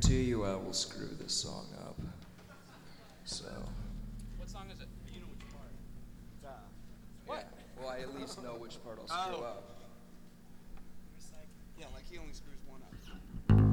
guarantee you I will screw this song up. So. What song is it? You know which part. What? Well, I at least know which part I'll screw up. Yeah, like he only screws